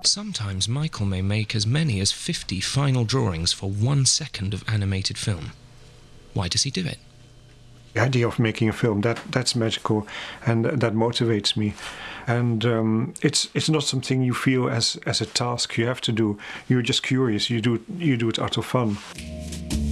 Sometimes Michael may make as many as 50 final drawings for 1 second of animated film. Why does he do it? The idea of making a film, that's magical, and that motivates me. And it's not something you feel as a task you have to do. You're just curious. You do it out of fun.